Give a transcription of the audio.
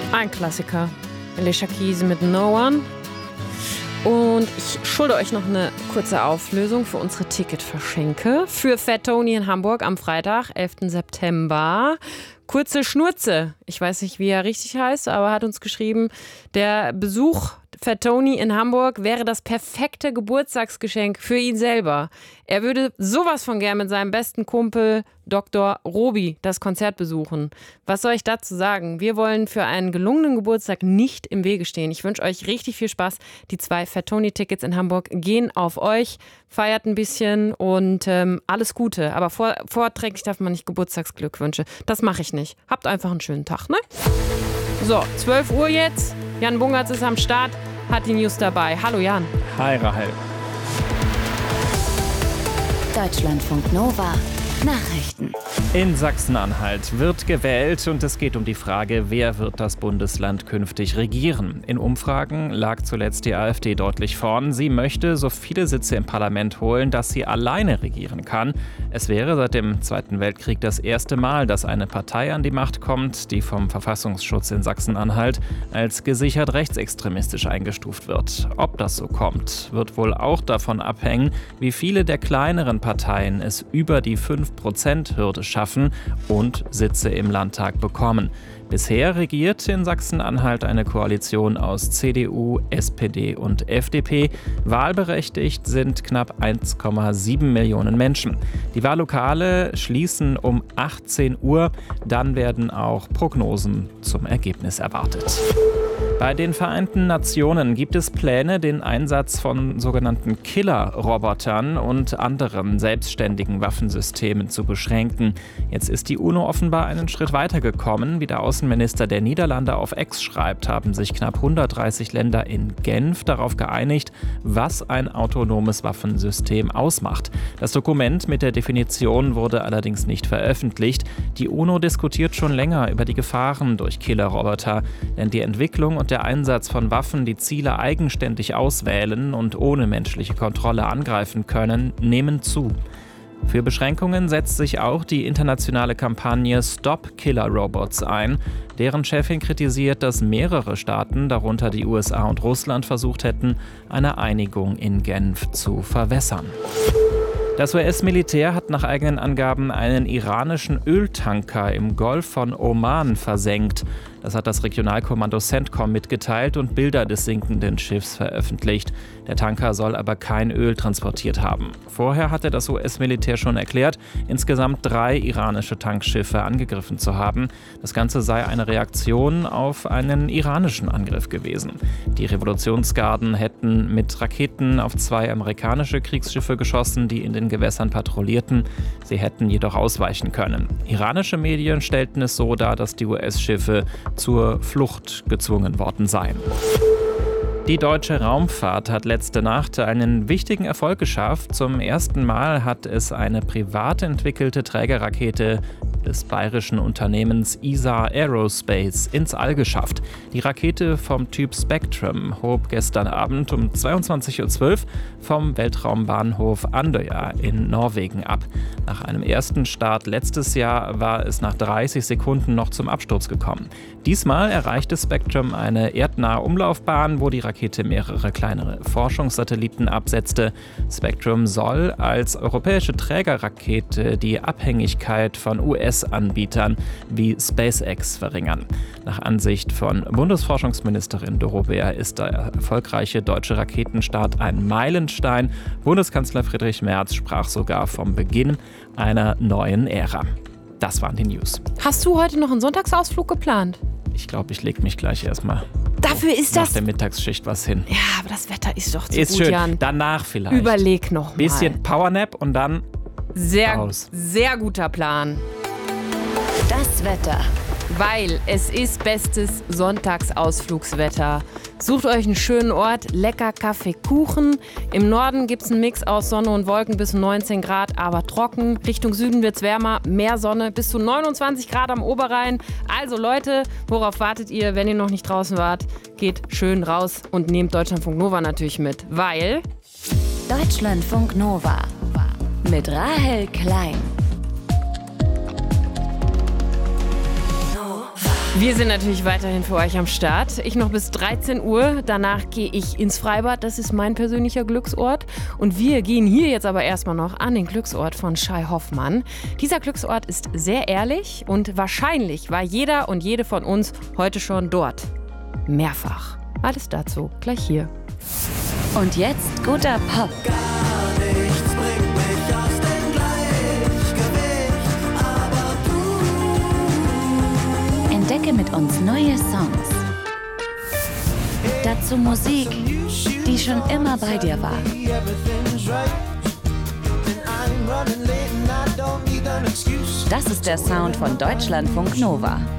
Ein Klassiker. Alicia Keys mit No One. Und ich schulde euch noch eine kurze Auflösung für unsere Ticketverschenke für Fat Tony in Hamburg am Freitag, 11. September. Kurze Schnurze, ich weiß nicht, wie er richtig heißt, aber hat uns geschrieben, der Besuch Fat Tony in Hamburg wäre das perfekte Geburtstagsgeschenk für ihn selber. Er würde sowas von gern mit seinem besten Kumpel Dr. Robi das Konzert besuchen. Was soll ich dazu sagen? Wir wollen für einen gelungenen Geburtstag nicht im Wege stehen. Ich wünsche euch richtig viel Spaß. Die 2 Fat Tony-Tickets in Hamburg gehen auf euch. Feiert ein bisschen und alles Gute. Aber vorträglich darf man nicht Geburtstagsglückwünsche. Das mache ich nicht. Habt einfach einen schönen Tag, ne? So, 12 Uhr jetzt. Jan Bungertz ist am Start, hat die News dabei. Hallo Jan. Hi Rahel. Deutschlandfunk Nova. Nachrichten. In Sachsen-Anhalt wird gewählt und es geht um die Frage, wer wird das Bundesland künftig regieren. In Umfragen lag zuletzt die AfD deutlich vorn. Sie möchte so viele Sitze im Parlament holen, dass sie alleine regieren kann. Es wäre seit dem Zweiten Weltkrieg das erste Mal, dass eine Partei an die Macht kommt, die vom Verfassungsschutz in Sachsen-Anhalt als gesichert rechtsextremistisch eingestuft wird. Ob das so kommt, wird wohl auch davon abhängen, wie viele der kleineren Parteien es über die 5%-Hürde schaffen und Sitze im Landtag bekommen. Bisher regiert in Sachsen-Anhalt eine Koalition aus CDU, SPD und FDP. Wahlberechtigt sind knapp 1,7 Millionen Menschen. Die Wahllokale schließen um 18 Uhr. Dann werden auch Prognosen zum Ergebnis erwartet. Bei den Vereinten Nationen gibt es Pläne, den Einsatz von sogenannten Killer-Robotern und anderen selbstständigen Waffensystemen zu beschränken. Jetzt ist die UNO offenbar einen Schritt weiter gekommen. Wie der Außenminister der Niederlande auf X schreibt, haben sich knapp 130 Länder in Genf darauf geeinigt, was ein autonomes Waffensystem ausmacht. Das Dokument mit der Definition wurde allerdings nicht veröffentlicht. Die UNO diskutiert schon länger über die Gefahren durch Killer-Roboter, denn die Entwicklung und der Einsatz von Waffen, die Ziele eigenständig auswählen und ohne menschliche Kontrolle angreifen können, nehmen zu. Für Beschränkungen setzt sich auch die internationale Kampagne Stop Killer Robots ein. Deren Chefin kritisiert, dass mehrere Staaten, darunter die USA und Russland, versucht hätten, eine Einigung in Genf zu verwässern. Das US-Militär hat nach eigenen Angaben einen iranischen Öltanker im Golf von Oman versenkt. Das hat das Regionalkommando CENTCOM mitgeteilt und Bilder des sinkenden Schiffs veröffentlicht. Der Tanker soll aber kein Öl transportiert haben. Vorher hatte das US-Militär schon erklärt, insgesamt 3 iranische Tankschiffe angegriffen zu haben. Das Ganze sei eine Reaktion auf einen iranischen Angriff gewesen. Die Revolutionsgarden hätten mit Raketen auf 2 amerikanische Kriegsschiffe geschossen, die in den Gewässern patrouillierten. Sie hätten jedoch ausweichen können. Iranische Medien stellten es so dar, dass die US-Schiffe zur Flucht gezwungen worden seien. Die deutsche Raumfahrt hat letzte Nacht einen wichtigen Erfolg geschafft. Zum ersten Mal hat es eine privat entwickelte Trägerrakete des bayerischen Unternehmens ESA Aerospace ins All geschafft. Die Rakete vom Typ Spectrum hob gestern Abend um 22:12 Uhr vom Weltraumbahnhof Andøya in Norwegen ab. Nach einem ersten Start letztes Jahr war es nach 30 Sekunden noch zum Absturz gekommen. Diesmal erreichte Spectrum eine erdnahe Umlaufbahn, wo die Rakete mehrere kleinere Forschungssatelliten absetzte. Spectrum soll als europäische Trägerrakete die Abhängigkeit von US-Anbietern wie SpaceX verringern. Nach Ansicht von Bundesforschungsministerin Doro Bär ist der erfolgreiche deutsche Raketenstart ein Meilenstein. Bundeskanzler Friedrich Merz sprach sogar vom Beginn einer neuen Ära. Das waren die News. Hast du heute noch einen Sonntagsausflug geplant? Ich glaube, ich lege mich gleich erstmal Dafür ist das nach der Mittagsschicht was hin. Ja, aber das Wetter ist doch zu Ist gut, schön. Jan. Danach vielleicht. Überleg noch mal. Bisschen Powernap und dann raus. Sehr guter Plan. Das Wetter. Weil es ist bestes Sonntagsausflugswetter. Sucht euch einen schönen Ort, lecker Kaffee, Kuchen. Im Norden gibt es einen Mix aus Sonne und Wolken bis zu 19 Grad, aber trocken. Richtung Süden wird es wärmer, mehr Sonne, bis zu 29 Grad am Oberrhein. Also Leute, worauf wartet ihr, wenn ihr noch nicht draußen wart? Geht schön raus und nehmt Deutschlandfunk Nova natürlich mit, weil... Deutschlandfunk Nova mit Rahel Klein. Wir sind natürlich weiterhin für euch am Start. Ich noch bis 13 Uhr. Danach gehe ich ins Freibad. Das ist mein persönlicher Glücksort. Und wir gehen hier jetzt aber erstmal noch an den Glücksort von Shai Hoffmann. Dieser Glücksort ist sehr ehrlich und wahrscheinlich war jeder und jede von uns heute schon dort. Mehrfach. Alles dazu gleich hier. Und jetzt guter Pop. Entdecke mit uns neue Songs. Dazu Musik, die schon immer bei dir war. Das ist der Sound von Deutschlandfunk Nova.